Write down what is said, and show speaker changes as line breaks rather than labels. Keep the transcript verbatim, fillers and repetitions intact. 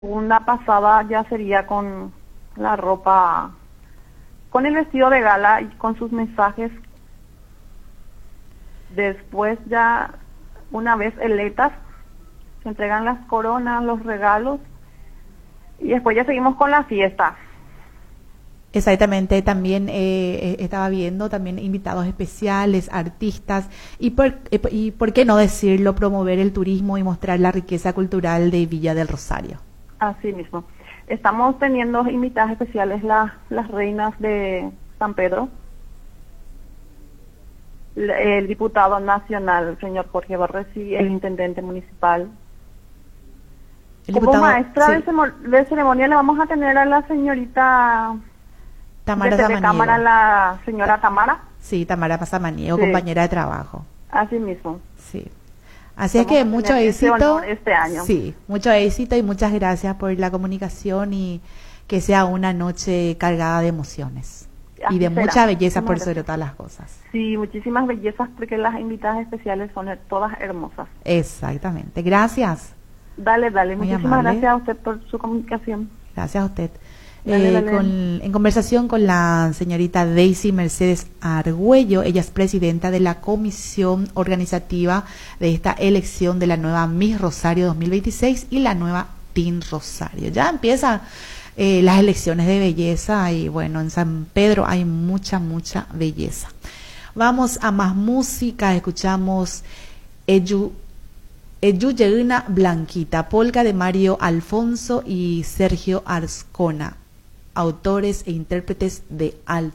segunda pasada ya sería con la ropa, con el vestido de gala y con sus mensajes. Después ya, una vez electas, se entregan las coronas, los regalos, y después ya seguimos con la fiesta.
Exactamente, también eh, estaba viendo también invitados especiales, artistas, y por, y por qué no decirlo, promover el turismo y mostrar la riqueza cultural de Villa del Rosario.
Así mismo. Estamos teniendo invitadas especiales la, las reinas de San Pedro, el diputado nacional, el señor Jorge Barresi, el intendente municipal.
El
Como
diputado,
maestra
sí.
de, cemo- de ceremonia le vamos a tener a la señorita
Tamara
de T V
Samaniego.
Cámara, la señora Tamara.
Sí, Tamara Samaniego,
Sí.
compañera de trabajo.
Así mismo.
Sí. Así es
Vamos
que
a
mucho
tener ese
éxito.
honor este año.
Sí, mucho éxito y muchas gracias por la comunicación y que sea una noche cargada de emociones
Así
y de
será.
mucha belleza
Muchísimas
por
gracias.
sobre todas las cosas.
Sí, muchísimas bellezas porque las invitadas especiales son todas hermosas.
Exactamente. Gracias.
Dale, dale.
Muy
Muchísimas
amable.
gracias a usted por su comunicación.
Gracias a usted.
Dale,
Eh,
dale.
con, en conversación con la señorita Daisy Mercedes Argüello, ella es presidenta de la comisión organizativa de esta elección de la nueva Miss Rosario dos mil veintiséis y la nueva Teen Rosario. Ya empiezan eh, las elecciones de belleza y bueno, en San Pedro hay mucha, mucha belleza. Vamos a más música, escuchamos Eyu Eyu Blanquita, polka de Mario Alfonso y Sergio Arzcona, autores e intérpretes de alto